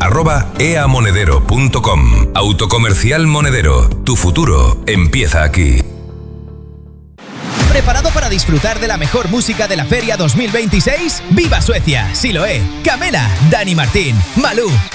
@eamonedero.com. Autocomercial Monedero. Tu futuro empieza aquí. ¿Preparado para disfrutar de la mejor música de la Feria 2026? ¡Viva Suecia! Siloé, Camela, Dani Martín, Malú,